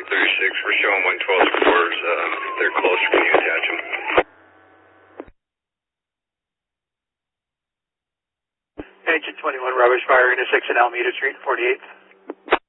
236, we're showing 112 scores. They're closer. Can you attach them? Engine 21, rubbish fire, intersection Alameda Street, 48th.